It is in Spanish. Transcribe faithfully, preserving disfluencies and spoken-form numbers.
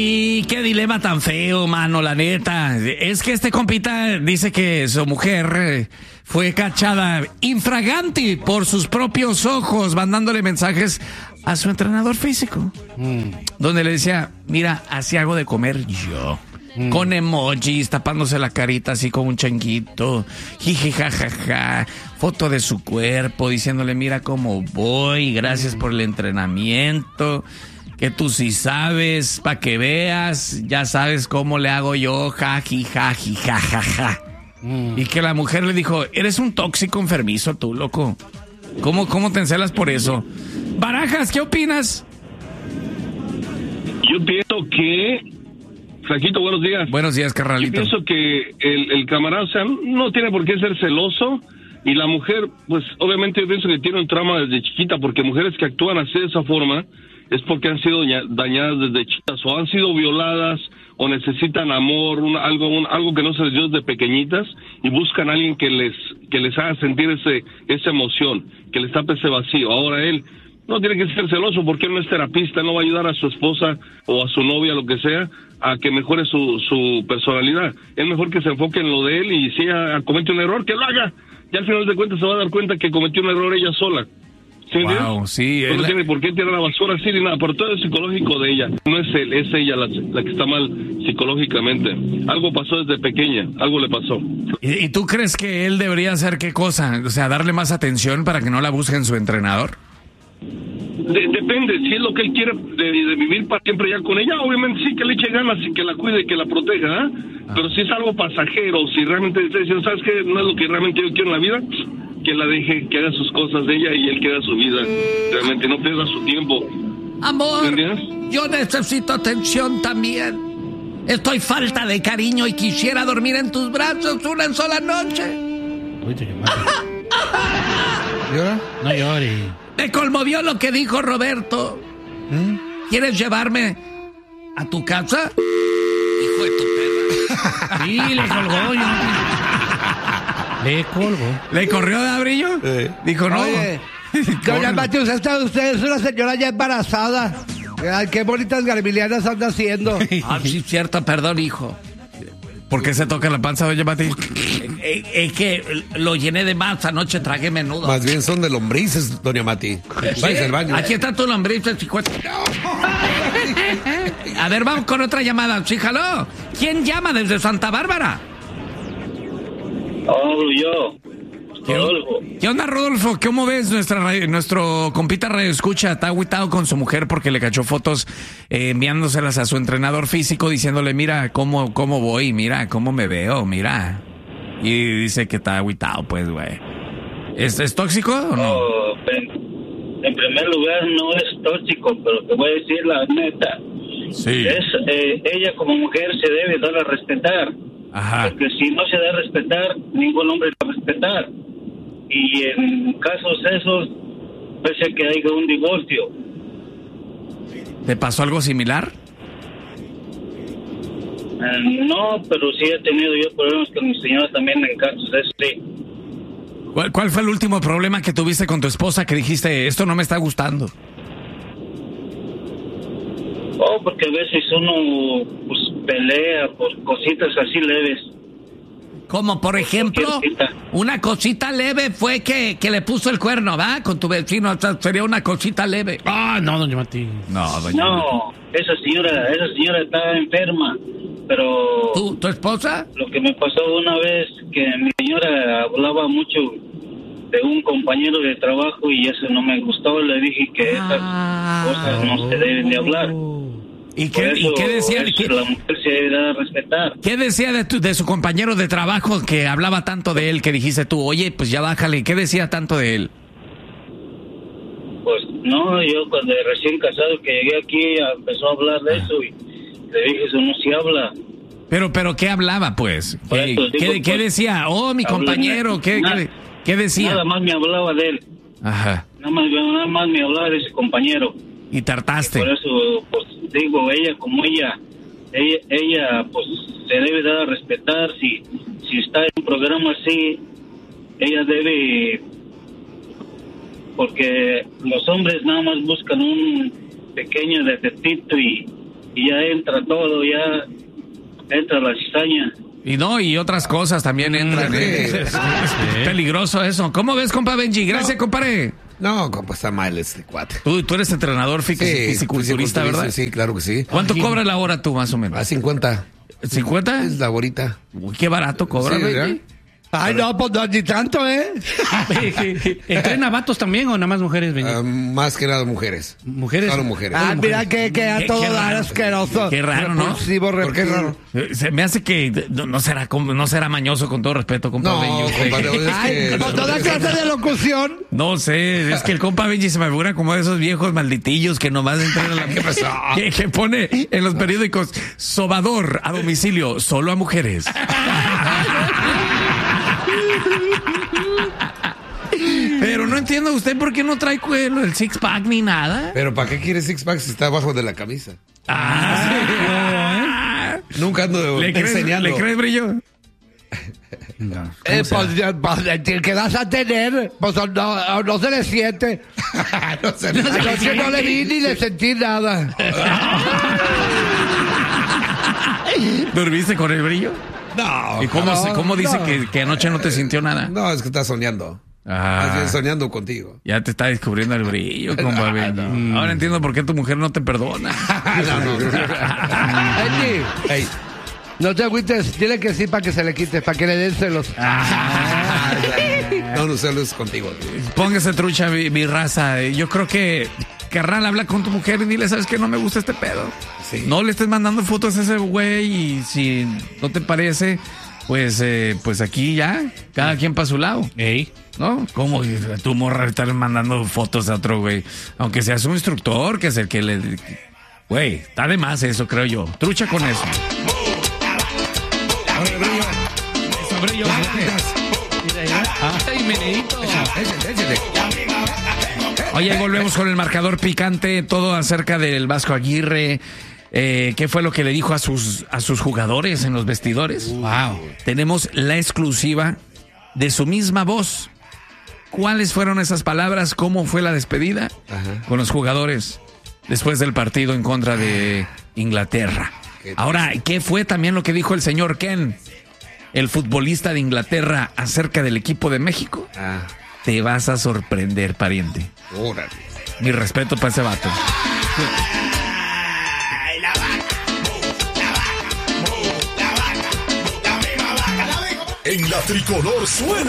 Y qué dilema tan feo, mano, la neta. Es que este compita dice que su mujer fue cachada infraganti por sus propios ojos, mandándole mensajes a su entrenador físico. Mm. Donde le decía, mira, así hago de comer yo. Mm. Con emojis, tapándose la carita así como un changuito. Jiji, jajaja. Foto de su cuerpo, diciéndole, mira cómo voy, gracias mm. por el entrenamiento. Que tú sí sabes, pa' que veas, ya sabes cómo le hago yo, jaji, jaji, jajaja. Mm. Y que la mujer le dijo, eres un tóxico enfermizo tú, loco. ¿Cómo, cómo te encelas por eso? Barajas, ¿qué opinas? Yo pienso que... Flaquito, buenos días. Buenos días, carnalito. Yo pienso que el, el camarada, o sea, no tiene por qué ser celoso. Y la mujer, pues, obviamente yo pienso que tiene un trauma desde chiquita, porque mujeres que actúan así de esa forma... es porque han sido dañadas desde chiquitas o han sido violadas o necesitan amor, un, algo un, algo que no se les dio desde pequeñitas y buscan a alguien que les que les haga sentir ese esa emoción, que les tape ese vacío. Ahora él no tiene que ser celoso porque él no es terapista, no va a ayudar a su esposa o a su novia, lo que sea, a que mejore su, su personalidad. Es mejor que se enfoque en lo de él y si ella comete un error, que lo haga. Y al final de cuentas se va a dar cuenta que cometió un error ella sola. ¿Sí, wow, sí, no tiene por qué tirar la basura así ni nada, pero todo es psicológico de ella. No es él, es ella la, la que está mal psicológicamente. Algo pasó desde pequeña, algo le pasó. ¿Y, y tú crees que él debería hacer qué cosa? O sea, darle más atención para que no la busquen su entrenador. De, depende, si es lo que él quiere de, de vivir para siempre ya con ella, obviamente sí que le eche ganas y que la cuide, que la proteja, ¿eh? ah. Pero si es algo pasajero, si realmente está diciendo, ¿sabes qué? No es lo que realmente yo quiero en la vida, que la deje, que haga sus cosas de ella y él que haga su vida. Realmente no pierda su tiempo. Amor, yo necesito atención también. Estoy falta de cariño y quisiera dormir en tus brazos una sola noche. Oye, qué mal. ¿Llora? No llores. Me conmovió lo que dijo Roberto. ¿Eh? ¿Quieres llevarme a tu casa? Hijo de tu perra. Sí, le colgó. Yo... Le colgó. ¿Le corrió de brillo? Sí. Dijo, no. Oye, doña Mati, usted, usted es una señora ya embarazada. Ay, qué bonitas garbilianas anda haciendo. Ah, sí, cierto, perdón, hijo. ¿Por qué se toca la panza, doña Mati? Es, es que lo llené de más, anoche tragué menudo. Más bien son de lombrices, doña Mati. ¿Sí? Váyase al baño. Aquí está tu lombriz, chicuete. A ver, vamos con otra llamada. Sí, jaló. ¿Quién llama desde Santa Bárbara? Oh, yo. ¿Qué, Rodolfo. ¿Qué onda, Rodolfo? ¿Cómo ves nuestra radio, nuestro compita radio escucha? Está agüitado con su mujer porque le cachó fotos eh, enviándoselas a su entrenador físico diciéndole, mira cómo, cómo voy, mira cómo me veo, mira. Y dice que está agüitado, pues, güey. ¿Es, ¿Es tóxico o no? Oh, en, en primer lugar, no es tóxico, pero te voy a decir la neta. Sí. Es, eh, ella como mujer se debe dar a respetar. Ajá. Porque si no se da a respetar, ningún hombre la va a respetar. Y en casos esos, puede que haya un divorcio. ¿Te pasó algo similar? Uh, no, pero sí he tenido yo problemas con mi señora también en casos esos, sí. ¿Cuál, ¿Cuál fue el último problema que tuviste con tu esposa que dijiste, esto no me está gustando? Oh, porque a veces uno pues, pelea por cositas así leves. Como por ejemplo, una cosita leve fue que, que le puso el cuerno, ¿va? Con tu vecino, o sea, sería una cosita leve. Ah, no, doña Mati. No, doña No, esa señora, esa señora está enferma, pero... ¿Tú, tu esposa? Lo que me pasó una vez, que mi señora hablaba mucho de un compañero de trabajo y eso no me gustó, le dije que ah, esas cosas no se deben de hablar. ¿Y qué, eso, ¿y qué decía? Eso, ¿qué, la mujer se debe dar a respetar. ¿Qué decía de, tu, de su compañero de trabajo que hablaba tanto de él que dijiste tú, oye, pues ya bájale? ¿Qué decía tanto de él? Pues no, yo cuando recién casado que llegué aquí empezó a hablar de eso y le dije, eso no se habla. Pero, pero ¿qué hablaba pues? ¿Qué, digo, ¿qué, pues, ¿qué decía? Oh, mi compañero, ¿qué, nada, ¿qué, ¿qué decía? Nada más me hablaba de él. Ajá. Nada más, nada más me hablaba de ese compañero. Y tartaste. Y por eso, pues, digo, ella como ella, ella, ella, pues, se debe dar a respetar. Si, si está en un programa así, ella debe, porque los hombres nada más buscan un pequeño defectito y, y ya entra todo, ya entra la cizaña. Y no, y otras cosas también entran. ¿eh? Es, es peligroso eso. ¿Cómo ves, compa Benji? Gracias, no. compadre. No, compa, está mal este cuate. Tú, tú eres entrenador fí- sí, fisiculturista, ¿verdad? Sí, claro que sí. ¿Cuánto Ay, cobra la hora tú, más o menos? A cincuenta. ¿cincuenta? Es la horita. Uy, qué barato cobra, sí, Benji. Ay, no, pues no, ni tanto, ¿eh? ¿Entrena vatos también o nada más mujeres, Benji? Uh, más que nada mujeres. ¿Mujeres? Solo mujeres. Ah, Solo mira mujeres. que, que a Qué- todo qué dar raro. asqueroso. Qué raro, ¿no? Repulsivo, ¿Por qué repulsivo. raro? Se me hace que no, no será como- no será mañoso, con todo respeto, compa No, Benji. usted. compadre, es Ay, que... con toda clase de locución. No sé, es que el compa Benji se me figura como de esos viejos malditillos que nomás entran a la... ¿Qué pasó? Que, que pone en los periódicos, sobador a domicilio, solo a mujeres. Pero no entiendo usted por qué no trae cuero, el six pack ni nada. Pero ¿para qué quiere six pack si está abajo de la camisa? Ah, Nunca ando ¿Le crees, enseñando. ¿Le crees, Brillo? No, Eh, pues, ya, pues, el que vas a tener, pues no, no, no se le siente. no sé. Anoche no le vi ni le sentí nada. ¿Dormiste con el Brillo? No. ¿Y cómo, no, se- cómo dice no. que, que anoche no te sintió nada? No, es que está soñando. Ah. Más bien soñando contigo. Ya te está descubriendo el Brillo, compa Benji. Ahora entiendo por qué tu mujer no te perdona. no, no. Benji, Ey. no te agüites, dile que sí para que se le quite, para que le den celos. No, no sé, es contigo. Póngase trucha, mi, mi raza. Yo creo que, carnal, habla con tu mujer y dile, ¿sabes qué? No me gusta este pedo. Sí. No le estés mandando fotos a ese güey y si no te parece, pues, eh, pues aquí ya, cada quien para su lado. Ey. ¿No? ¿Cómo tu morra estar mandando fotos a otro güey? Aunque seas un instructor, que es el que le... Güey, está de más eso, creo yo. Trucha con eso. Ahora, Brillo. Eso, Brillo. Ay, meneíto. Échale, échale. Oye, volvemos con el marcador picante, todo acerca del Vasco Aguirre. Eh, ¿Qué fue lo que le dijo a sus, a sus jugadores en los vestidores? Wow. Tenemos la exclusiva de su misma voz. ¿Cuáles fueron esas palabras? ¿Cómo fue la despedida Ajá. con los jugadores después del partido en contra de Inglaterra? Ahora, ¿qué fue también lo que dijo el señor Ken, el futbolista de Inglaterra, acerca del equipo de México? Ah, Te vas a sorprender, pariente. órale. Mi respeto para ese vato. En la tricolor suena